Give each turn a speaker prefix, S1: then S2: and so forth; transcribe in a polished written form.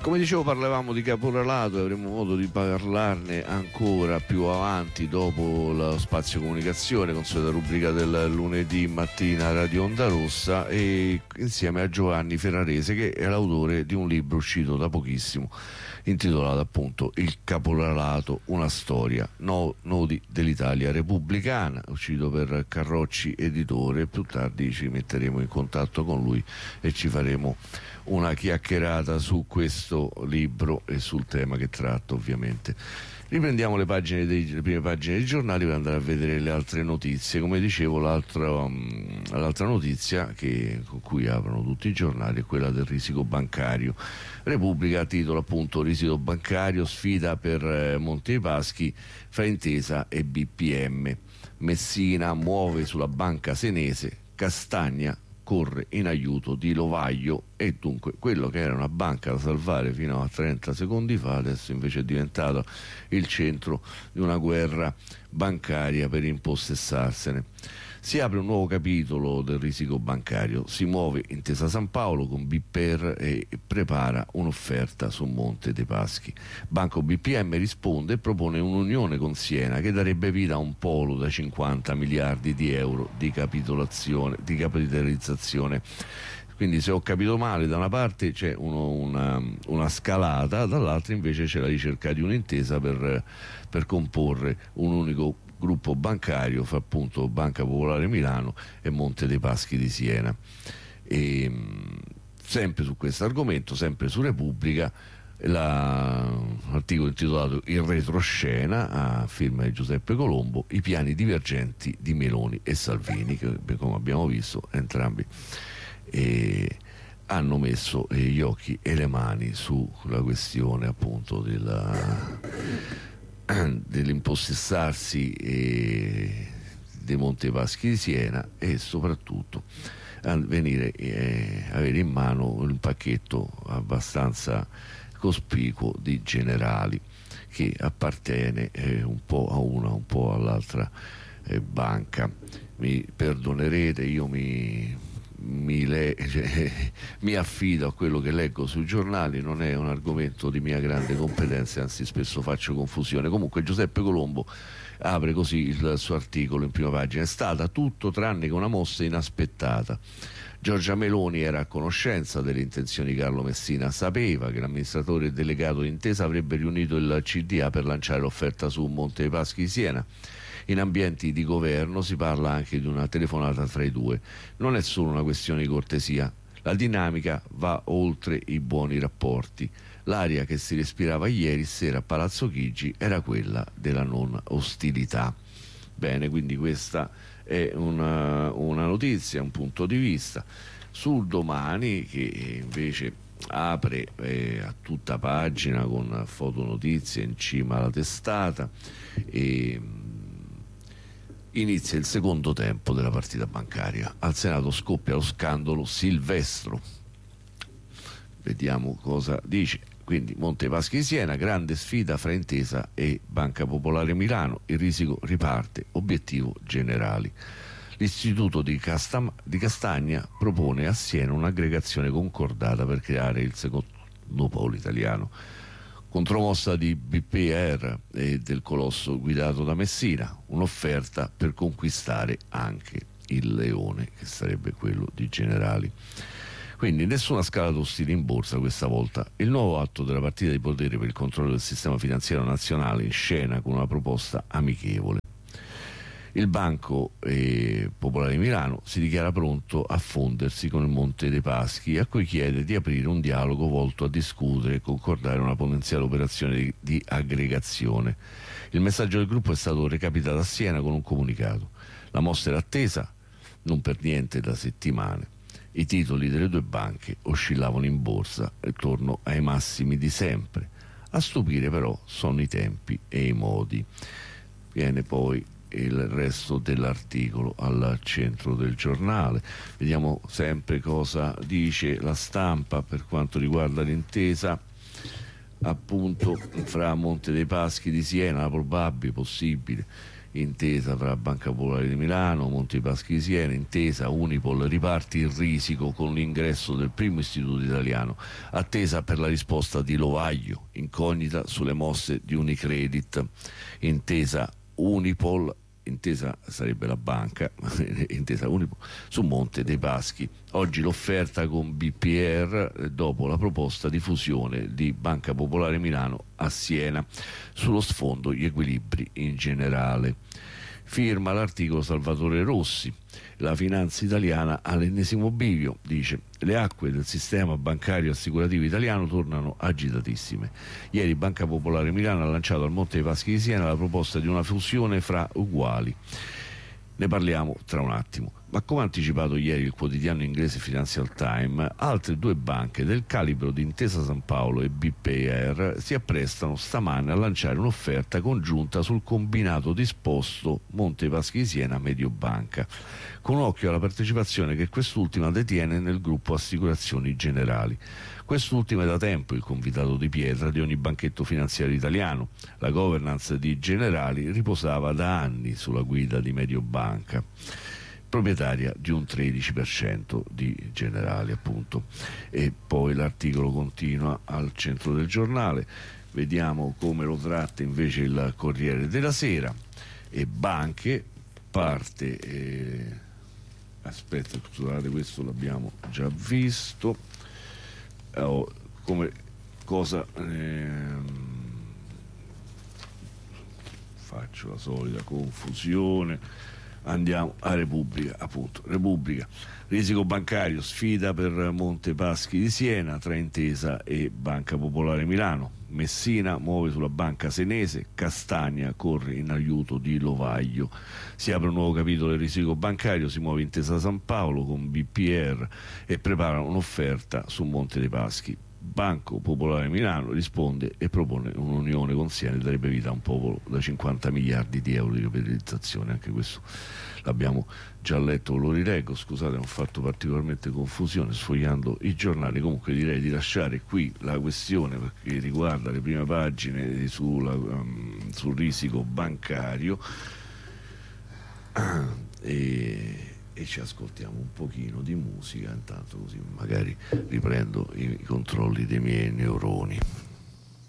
S1: Come dicevo, parlavamo di caporalato e avremo modo di parlarne ancora più avanti dopo lo spazio comunicazione, consueta rubrica del lunedì mattina Radio Onda Rossa, e insieme a Giovanni Ferrarese, che è l'autore di un libro uscito da pochissimo intitolato appunto Il caporalato, una storia, nodi dell'Italia repubblicana, uscito per Carrocci Editore. Più tardi ci metteremo in contatto con lui e ci faremo una chiacchierata su questo libro e sul tema che tratta, ovviamente. Riprendiamo le prime pagine dei giornali per andare a vedere le altre notizie. Come dicevo, l'altra notizia con cui aprono tutti i giornali è quella del risico bancario. Repubblica titola appunto: risico bancario, sfida per Monte dei Paschi fra Intesa e BPM. Messina muove sulla banca senese, Castagna corre in aiuto di Lovaglio, e dunque quello che era una banca da salvare fino a 30 secondi fa adesso invece è diventato il centro di una guerra bancaria per impossessarsene. Si apre un nuovo capitolo del risico bancario, si muove Intesa San Paolo con BPER e prepara un'offerta su Monte dei Paschi. Banco BPM risponde e propone un'unione con Siena che darebbe vita a un polo da 50 miliardi di euro di capitalizzazione. Quindi, se ho capito male, da una parte c'è una scalata, dall'altra invece c'è la ricerca di un'intesa per comporre un unico gruppo bancario fra appunto Banca Popolare Milano e Monte dei Paschi di Siena. E sempre su questo argomento, sempre su Repubblica, l'articolo intitolato Il retroscena, a firma di Giuseppe Colombo, i piani divergenti di Meloni e Salvini, che come abbiamo visto entrambi hanno messo gli occhi e le mani sulla questione appunto dell'impossessarsi dei Monte dei Paschi di Siena, e soprattutto avere in mano un pacchetto abbastanza cospicuo di generali che appartiene un po' a una, un po' all'altra banca. Mi perdonerete, io mi affido a quello che leggo sui giornali, non è un argomento di mia grande competenza, anzi spesso faccio confusione. Comunque Giuseppe Colombo apre così il suo articolo in prima pagina: è stata tutto tranne che una mossa inaspettata. Giorgia Meloni era a conoscenza delle intenzioni di Carlo Messina, sapeva che l'amministratore delegato d'Intesa avrebbe riunito il CDA per lanciare l'offerta su Monte dei Paschi di Siena. In ambienti di governo si parla anche di una telefonata tra i due. Non è solo una questione di cortesia, la dinamica va oltre i buoni rapporti. L'aria che si respirava ieri sera a Palazzo Chigi era quella della non ostilità. Bene, quindi questa è una notizia, un punto di vista. Sul Domani, che invece apre a tutta pagina con fotonotizie in cima alla testata, e inizia il secondo tempo della partita bancaria. Al Senato scoppia lo scandalo Silvestro. Vediamo cosa dice. Quindi Monte dei Paschi di Siena, grande sfida fra Intesa e Banca Popolare Milano, il risico riparte, obiettivo generali. L'istituto di Castagna propone a Siena un'aggregazione concordata per creare il secondo polo italiano. Contromossa di BPR e del colosso guidato da Messina, un'offerta per conquistare anche il leone, che sarebbe quello di Generali. Quindi nessuna scalata ostile in borsa questa volta. Il nuovo atto della partita di potere per il controllo del sistema finanziario nazionale in scena con una proposta amichevole. Il Banco Popolare di Milano si dichiara pronto a fondersi con il Monte dei Paschi, a cui chiede di aprire un dialogo volto a discutere e concordare una potenziale operazione di aggregazione. Il messaggio del gruppo è stato recapitato a Siena con un comunicato. La mossa era attesa, non per niente da settimane. I titoli delle due banche oscillavano in borsa attorno ai massimi di sempre. A stupire però sono i tempi e i modi. Viene poi il resto dell'articolo al centro del giornale. Vediamo sempre cosa dice La Stampa per quanto riguarda l'intesa appunto fra Monte dei Paschi di Siena, probabile, possibile intesa tra Banca Popolare di Milano, Monte dei Paschi di Siena, intesa Unipol, riparti il risico con l'ingresso del primo istituto italiano, attesa per la risposta di Lovaglio, incognita sulle mosse di Unicredit, intesa Unipol, intesa sarebbe la banca, intesa Unipol, su Monte dei Paschi. Oggi l'offerta con BPR dopo la proposta di fusione di Banca Popolare Milano a Siena, sullo sfondo gli equilibri in generale. Firma l'articolo Salvatore Rossi. La finanza italiana all'ennesimo bivio, dice: le acque del sistema bancario assicurativo italiano tornano agitatissime. Ieri Banca Popolare Milano ha lanciato al Monte dei Paschi di Siena la proposta di una fusione fra uguali. Ne parliamo tra un attimo. Ma come ha anticipato ieri il quotidiano inglese Financial Times, altre due banche del calibro di Intesa San Paolo e BPR si apprestano stamane a lanciare un'offerta congiunta sul combinato disposto Monte Paschi di Siena Mediobanca, con un occhio alla partecipazione che quest'ultima detiene nel gruppo Assicurazioni Generali. Quest'ultimo è da tempo il convitato di pietra di ogni banchetto finanziario italiano. La governance di Generali riposava da anni sulla guida di Mediobanca, proprietaria di un 13% di Generali, appunto. E poi l'articolo continua al centro del giornale. Vediamo come lo tratta invece il Corriere della Sera. E banche, parte aspetta, scusate, questo l'abbiamo già visto. Come cosa faccio la solita confusione. Andiamo a Repubblica, appunto. Repubblica: risico bancario, sfida per Monte Paschi di Siena tra Intesa e Banca Popolare Milano. Messina muove sulla banca senese, Castagna corre in aiuto di Lovaglio. Si apre un nuovo capitolo del risico bancario, si muove Intesa San Paolo con BPR e prepara un'offerta su Monte dei Paschi. Banco Popolare Milano risponde e propone un'unione con Siena che darebbe vita a un popolo da 50 miliardi di euro di capitalizzazione. Anche questo l'abbiamo già letto, lo rileggo, scusate, ho fatto particolarmente confusione sfogliando i giornali. Comunque direi di lasciare qui la questione perché riguarda le prime pagine sul risico bancario e ci ascoltiamo un pochino di musica intanto, così magari riprendo i controlli dei miei neuroni.